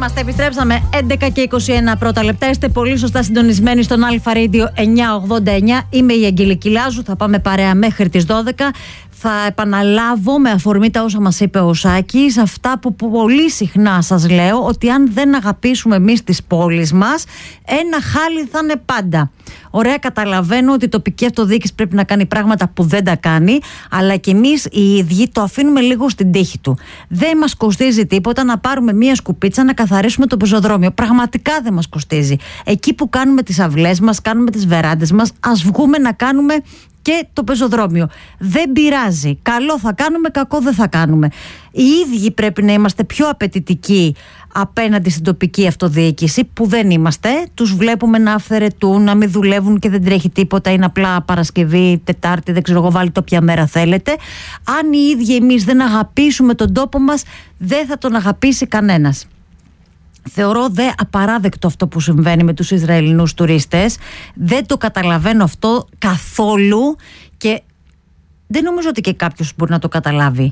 Είμαστε, επιστρέψαμε 11 και 21 πρώτα λεπτά. Είστε πολύ σωστά συντονισμένοι στον Αλφα Radio 989. Είμαι η Αγγελική Λάζου, θα πάμε παρέα μέχρι τις 12. Θα επαναλάβω με αφορμή τα όσα μας είπε ο Σάκης, αυτά που πολύ συχνά σας λέω, ότι αν δεν αγαπήσουμε εμείς τις πόλεις μας, ένα χάλι θα είναι πάντα. Ωραία, καταλαβαίνω ότι η τοπική αυτοδιοίκηση πρέπει να κάνει πράγματα που δεν τα κάνει, αλλά και εμείς οι ίδιοι το αφήνουμε λίγο στην τύχη του. Δεν μας κοστίζει τίποτα να πάρουμε μία σκουπίτσα να καθαρίσουμε το πεζοδρόμιο. Πραγματικά δεν μας κοστίζει. Εκεί που κάνουμε τις αυλές μας, κάνουμε τις βεράντες μας, ας βγούμε να κάνουμε και το πεζοδρόμιο. Δεν πειράζει. Καλό θα κάνουμε, κακό δεν θα κάνουμε. Οι ίδιοι πρέπει να είμαστε πιο απαιτητικοί απέναντι στην τοπική αυτοδιοίκηση, που δεν είμαστε. Τους βλέπουμε να αυθαιρετούν, να μην δουλεύουν και δεν τρέχει τίποτα. Είναι απλά Παρασκευή, Τετάρτη, δεν ξέρω εγώ, βάλτε όποια μέρα θέλετε. Αν οι ίδιοι εμείς δεν αγαπήσουμε τον τόπο μας, δεν θα τον αγαπήσει κανένας. Θεωρώ δε απαράδεκτο αυτό που συμβαίνει με τους Ισραηλινούς τουρίστες. Δεν το καταλαβαίνω αυτό καθόλου και δεν νομίζω ότι και κάποιος μπορεί να το καταλάβει.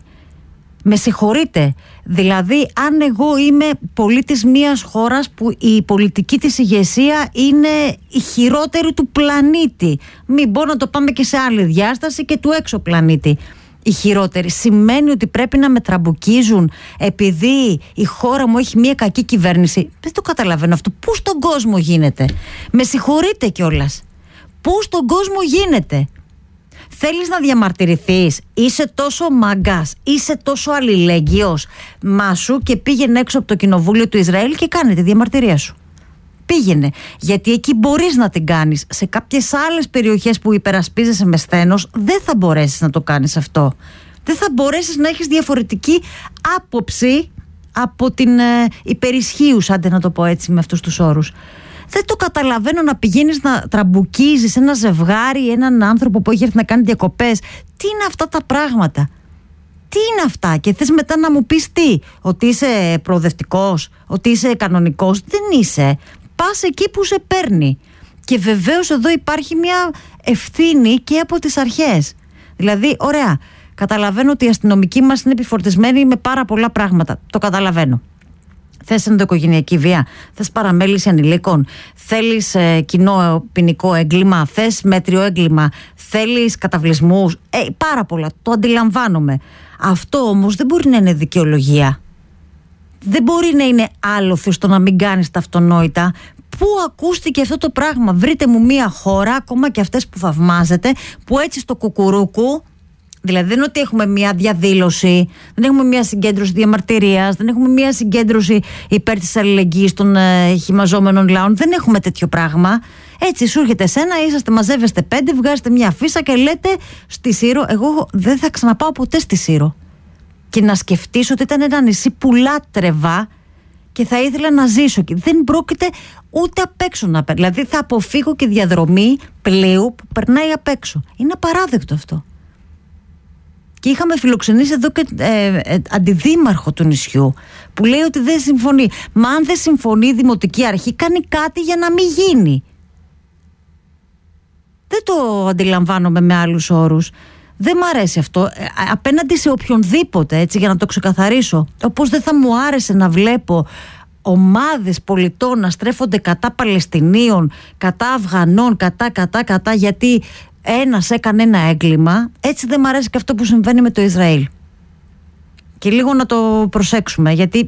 Με συγχωρείτε. Δηλαδή, αν εγώ είμαι πολίτης μιας χώρας που η πολιτική της ηγεσία είναι η χειρότερη του πλανήτη, μην πω να το πάμε και σε άλλη διάσταση και του έξω πλανήτη, η χειρότερη, σημαίνει ότι πρέπει να με τραμπουκίζουν επειδή η χώρα μου έχει μια κακή κυβέρνηση? Δεν το καταλαβαίνω αυτό. Πού στον κόσμο γίνεται? Με συγχωρείτε κιόλας. Πού στον κόσμο γίνεται? Θέλεις να διαμαρτυρηθείς? Είσαι τόσο μαγκάς, είσαι τόσο αλληλέγγυος? Μάσου και πήγαινε έξω από το κοινοβούλιο του Ισραήλ και κάνε τη διαμαρτυρία σου. Πήγαινε, γιατί εκεί μπορείς να την κάνεις. Σε κάποιες άλλες περιοχές που υπερασπίζεσαι με σθένος δεν θα μπορέσεις να το κάνεις αυτό. Δεν θα μπορέσεις να έχεις διαφορετική άποψη από την υπερισχύουσα, άντε να το πω έτσι με αυτούς τους όρους. Δεν το καταλαβαίνω να πηγαίνεις να τραμπουκίζεις ένα ζευγάρι, έναν άνθρωπο που έχει έρθει να κάνει διακοπές. Τι είναι αυτά τα πράγματα? Τι είναι αυτά? Και θες μετά να μου πεις τι? Ότι είσαι προοδευτικός, ότι είσαι κανονικός? Δεν είσαι. Πας εκεί που σε παίρνει. Και βεβαίως εδώ υπάρχει μια ευθύνη και από τις αρχές. Δηλαδή, ωραία, καταλαβαίνω ότι οι αστυνομικοί μας είναι επιφορτισμένοι με πάρα πολλά πράγματα. Το καταλαβαίνω. Θες ενδοοικογενειακή βία, θες παραμέληση ανηλίκων, θέλεις κοινό ποινικό έγκλημα, θες μέτριο έγκλημα, θέλεις καταβλισμούς, πάρα πολλά, το αντιλαμβάνομαι. Αυτό όμως δεν μπορεί να είναι δικαιολογία. Δεν μπορεί να είναι άλοθη στο να μην κάνεις τα αυτονόητα. Πού ακούστηκε αυτό το πράγμα? Βρείτε μου μία χώρα, ακόμα και αυτές που θαυμάζετε, που έτσι στο κουκουρούκου, δηλαδή δεν είναι ότι έχουμε μία διαδήλωση, δεν έχουμε μία συγκέντρωση διαμαρτυρίας, δεν έχουμε μία συγκέντρωση υπέρ της αλληλεγγύης των χυμαζόμενων λαών, δεν έχουμε τέτοιο πράγμα. Έτσι σου έρχεται εσένα, μαζεύεστε 5, βγάζετε μία φύσα και λέτε στη Σύρο, εγώ δεν θα ξαναπάω ποτέ στη Σύρο. Και να σκεφτείς ότι ήταν ένα νησί που λάτρευα και θα ήθελα να ζήσω εκεί. Δεν πρόκειται ούτε απ' έξω να παίρνω. Δηλαδή θα αποφύγω και διαδρομή πλοίου που περνάει απ' έξω. Είναι απαράδεκτο αυτό. Και είχαμε φιλοξενήσει εδώ και αντιδήμαρχο του νησιού που λέει ότι δεν συμφωνεί. Μα αν δεν συμφωνεί η Δημοτική Αρχή, κάνει κάτι για να μην γίνει. Δεν το αντιλαμβάνομαι με άλλους όρους. Δεν μ' αρέσει αυτό. Απέναντι σε οποιονδήποτε, έτσι, για να το ξεκαθαρίσω. Όπως δεν θα μου άρεσε να βλέπω ομάδες πολιτών να στρέφονται κατά Παλαιστινίων, κατά Αφγανών, κατά, γιατί ένας έκανε ένα έγκλημα, έτσι δεν μ' αρέσει και αυτό που συμβαίνει με το Ισραήλ. Και λίγο να το προσέξουμε, γιατί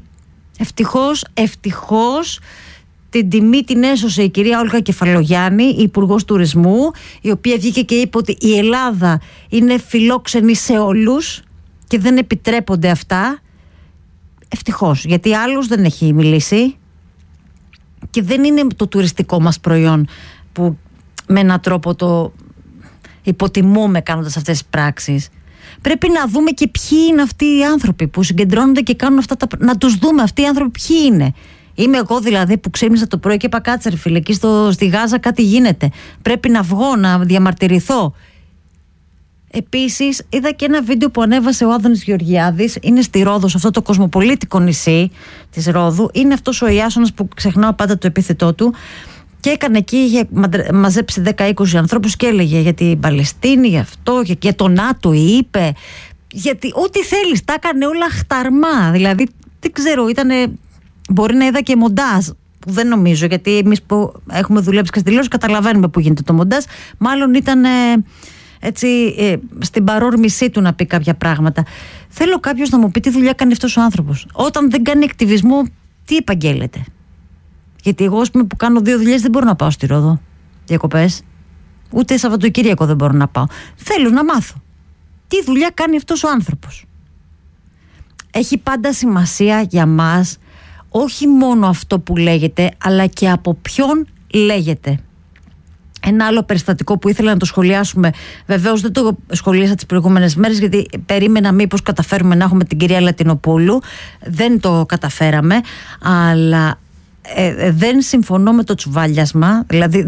ευτυχώς την τιμή την έσωσε η κυρία Όλγα Κεφαλογιάννη, η Υπουργός Τουρισμού, η οποία βγήκε και είπε ότι η Ελλάδα είναι φιλόξενη σε όλους και δεν επιτρέπονται αυτά. Ευτυχώς, γιατί άλλος δεν έχει μιλήσει και δεν είναι το τουριστικό μας προϊόν που με έναν τρόπο το υποτιμούμε κάνοντας αυτές τις πράξεις. Πρέπει να δούμε και ποιοι είναι αυτοί οι άνθρωποι που συγκεντρώνονται και κάνουν αυτά τα... Να τους δούμε αυτοί οι άνθρωποι ποιοι είναι. Είμαι εγώ δηλαδή που ξύπνησα το πρωί και είπα κάτσε ρε φίλε, εκεί στη Γάζα κάτι γίνεται. Πρέπει να βγω, να διαμαρτυρηθώ. Επίσης είδα και ένα βίντεο που ανέβασε ο Άδωνης Γεωργιάδης. Είναι στη Ρόδο, σε αυτό το κοσμοπολίτικο νησί της Ρόδου. Είναι αυτός ο Ιάσονας που ξεχνάω πάντα το επίθετό του. Και έκανε εκεί, είχε μαζέψει 10-20 ανθρώπους και έλεγε για την Παλαιστίνη, για αυτό, για το ΝΑΤΟ είπε. Γιατί ό,τι θέλεις, τα έκανε όλα χταρμά. Δηλαδή, δεν ξέρω, ήτανε Μπορεί να είδα και μοντάζ, που δεν νομίζω, γιατί εμείς που έχουμε δουλέψει και στη τηλεόραση καταλαβαίνουμε που γίνεται το μοντάζ. Μάλλον ήταν έτσι στην παρόρμησή του να πει κάποια πράγματα. Θέλω κάποιος να μου πει τι δουλειά κάνει αυτός ο άνθρωπος. Όταν δεν κάνει ακτιβισμό, τι επαγγέλλεται? Γιατί εγώ, που κάνω 2 δουλειές, δεν μπορώ να πάω στη Ρόδο διακοπές. Ούτε Σαββατοκύριακο δεν μπορώ να πάω. Θέλω να μάθω τι δουλειά κάνει αυτός ο άνθρωπος. Έχει πάντα σημασία για μας όχι μόνο αυτό που λέγεται, αλλά και από ποιον λέγεται. Ένα άλλο περιστατικό που ήθελα να το σχολιάσουμε, βεβαίως δεν το σχολίασα τις προηγούμενες μέρες, γιατί περίμενα μήπως καταφέρουμε να έχουμε την κυρία Λατινοπούλου. Δεν το καταφέραμε, αλλά δεν συμφωνώ με το τσουβάλιασμα. Δηλαδή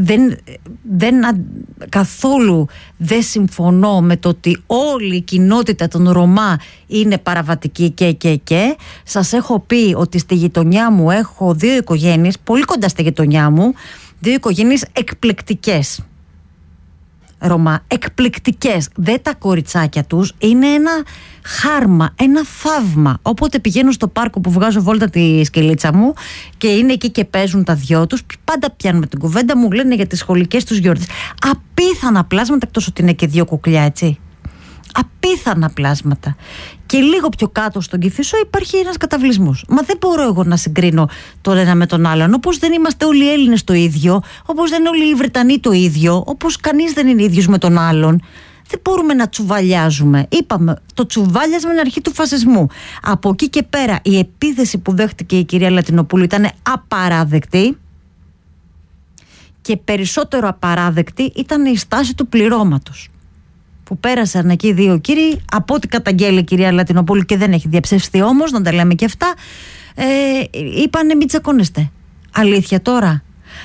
καθόλου δεν συμφωνώ με το ότι όλη η κοινότητα των Ρωμά είναι παραβατική και. Σας έχω πει ότι στη γειτονιά μου έχω 2 οικογένειες, πολύ κοντά στη γειτονιά μου, 2 οικογένειες εκπληκτικές Ρωμά, εκπληκτικές. Δεν τα κοριτσάκια τους είναι ένα χάρμα, ένα θαύμα. Όποτε πηγαίνω στο πάρκο που βγάζω βόλτα τη σκυλίτσα μου και είναι εκεί και παίζουν τα δυο τους, πάντα πιάνουμε την κουβέντα, μου λένε για τις σχολικές τους γιορτές. Απίθανα πλάσματα, εκτός ότι είναι και 2 κουκλιά, έτσι. Απίθανα πλάσματα. Και λίγο πιο κάτω στον Κηφισό υπάρχει ένας καταβλισμός. Μα δεν μπορώ εγώ να συγκρίνω τον ένα με τον άλλον. Όπως δεν είμαστε όλοι οι Έλληνες το ίδιο, όπως δεν είναι όλοι οι Βρετανοί το ίδιο, όπως κανείς δεν είναι ίδιος με τον άλλον. Δεν μπορούμε να τσουβαλιάζουμε. Είπαμε, το τσουβάλιασμα είναι αρχή του φασισμού. Από εκεί και πέρα η επίθεση που δέχτηκε η κυρία Λατινοπούλου ήταν απαράδεκτη. Και περισσότερο απαράδεκτη ήταν η στάση του πληρώματος. Που πέρασαν εκεί 2 κύριοι, από ό,τι καταγγέλει η κυρία Λατινοπούλου, και δεν έχει διαψευστεί όμως, να τα λέμε και αυτά, είπανε μην τσακώνεστε. Αλήθεια τώρα?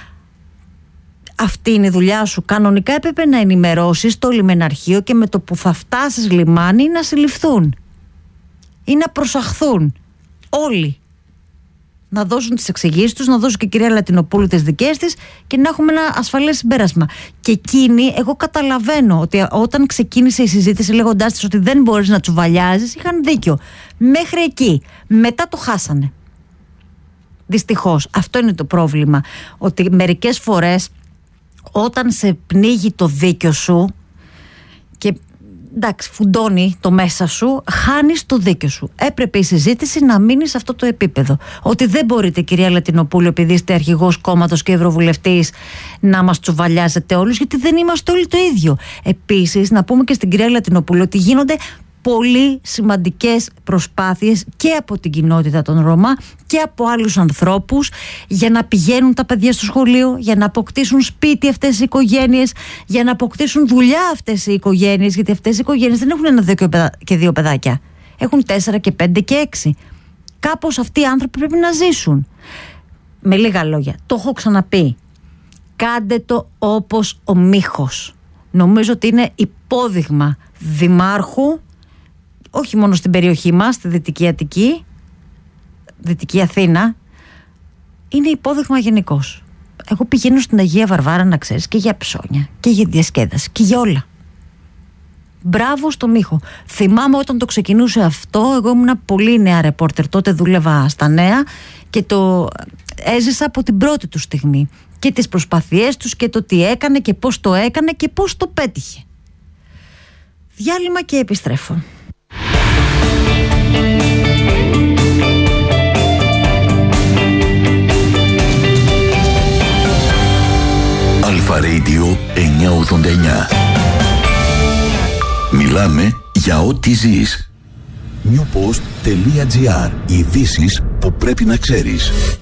Αυτή είναι η δουλειά σου. Κανονικά έπρεπε να ενημερώσεις το λιμεναρχείο και με το που θα φτάσεις λιμάνι να συλληφθούν ή να προσαχθούν όλοι. Να δώσουν τις εξηγήσεις τους, να δώσουν και η κυρία Λατινοπούλου τις δικές της και να έχουμε ένα ασφαλές συμπέρασμα. Και εκείνοι, εγώ καταλαβαίνω ότι όταν ξεκίνησε η συζήτηση λέγοντάς της ότι δεν μπορείς να τσουβαλιάζεις, είχαν δίκιο. Μέχρι εκεί. Μετά το χάσανε. Δυστυχώς. Αυτό είναι το πρόβλημα. Ότι μερικές φορές όταν σε πνίγει το δίκιο σου και εντάξει, φουντώνει το μέσα σου, χάνεις το δίκιο σου. Έπρεπε η συζήτηση να μείνει σε αυτό το επίπεδο. Ότι δεν μπορείτε, κυρία Λατινοπούλου, επειδή είστε αρχηγός κόμματος και ευρωβουλευτής, να μας τσουβαλιάζετε όλους, γιατί δεν είμαστε όλοι το ίδιο. Επίσης, να πούμε και στην κυρία Λατινοπούλου ότι γίνονται πολύ σημαντικές προσπάθειες και από την κοινότητα των Ρωμά και από άλλους ανθρώπους για να πηγαίνουν τα παιδιά στο σχολείο, για να αποκτήσουν σπίτι αυτές οι οικογένειες, για να αποκτήσουν δουλειά αυτές οι οικογένειες, γιατί αυτές οι οικογένειες δεν έχουν 1 και 2 παιδάκια, έχουν 4 και 5 και 6. Κάπως αυτοί οι άνθρωποι πρέπει να ζήσουν. Με λίγα λόγια, το έχω ξαναπεί, κάντε το όπως ο Μίχος. Νομίζω ότι είναι υπόδειγμα δημάρχου, όχι μόνο στην περιοχή μας, στη Δυτική Αττική, Δυτική Αθήνα, είναι υπόδειγμα γενικώς. Εγώ πηγαίνω στην Αγία Βαρβάρα, να ξέρεις, και για ψώνια και για διασκέδαση και για όλα. Μπράβο στο Μίχο. Θυμάμαι όταν το ξεκινούσε αυτό, εγώ ήμουν πολύ νέα ρεπόρτερ, τότε δούλευα στα Νέα και το έζησα από την πρώτη του στιγμή. Και τις προσπαθειές τους και το τι έκανε και πώς το έκανε και πώς το πέτυχε. Διάλειμμα και επιστρέφω. Αλφα Radio 989. Μιλάμε για ό,τι ζεις. Newpost.gr. Ειδήσεις που πρέπει να ξέρεις.